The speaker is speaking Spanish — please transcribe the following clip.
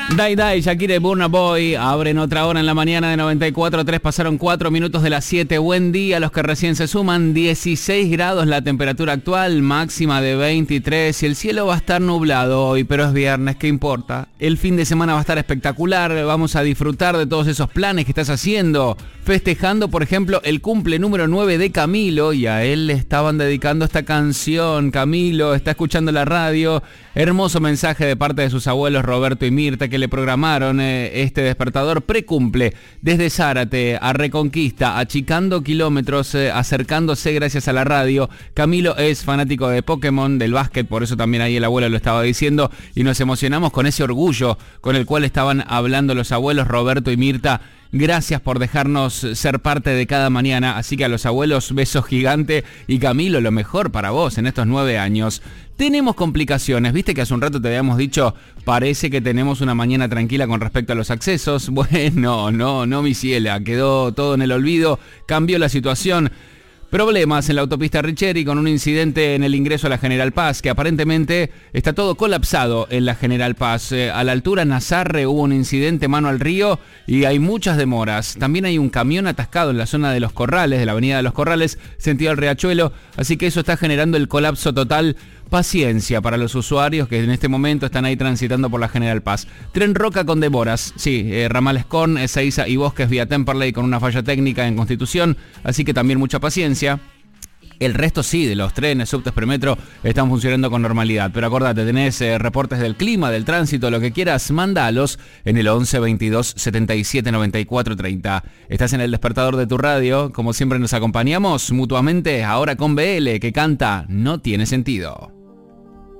Dai Dai, Shakira y Burna Boy abren otra hora en la mañana de 94.3, pasaron 4 minutos de las 7. Buen día a los que recién se suman, 16 grados la temperatura actual, máxima de 23 y el cielo va a estar nublado hoy, pero es viernes, ¿qué importa? El fin de semana va a estar espectacular, vamos a disfrutar de todos esos planes que estás haciendo, festejando por ejemplo el cumple número 9 de Camilo y a él le estaban dedicando esta canción. Camilo está escuchando la radio, hermoso mensaje de parte de sus abuelos Roberto y Mirta que le programaron este despertador precumple desde Zárate a Reconquista, achicando kilómetros, acercándose gracias a la radio. Camilo es fanático de Pokémon, del básquet, por eso también ahí el abuelo lo estaba diciendo y nos emocionamos con ese orgullo con el cual estaban hablando los abuelos Roberto y Mirta. Gracias por dejarnos ser parte de cada mañana, así que a los abuelos beso gigante y Camilo, lo mejor para vos en estos 9 años. Tenemos complicaciones, viste que hace un rato te habíamos dicho, parece que tenemos una mañana tranquila con respecto a los accesos. Bueno, no mi ciela, quedó todo en el olvido, cambió la situación. Problemas en la autopista Richeri con un incidente en el ingreso a la General Paz, que aparentemente está todo colapsado en la General Paz. A la altura Nazarre hubo un incidente mano al río y hay muchas demoras. También hay un camión atascado en la zona de Los Corrales, de la avenida de Los Corrales, sentido al Riachuelo, así que eso está generando el colapso total. Paciencia para los usuarios que en este momento están ahí transitando por la General Paz. Tren Roca con demoras, sí, ramales con Ezeiza y Bosques vía Temperley con una falla técnica en Constitución, así que también mucha paciencia. El resto sí, de los trenes, subtes, premetro, están funcionando con normalidad. Pero acordate, tenés reportes del clima, del tránsito, lo que quieras, mandalos en el 11 22 77 94 30. Estás en el despertador de tu radio, como siempre nos acompañamos mutuamente, ahora con BL, que canta No Tiene Sentido.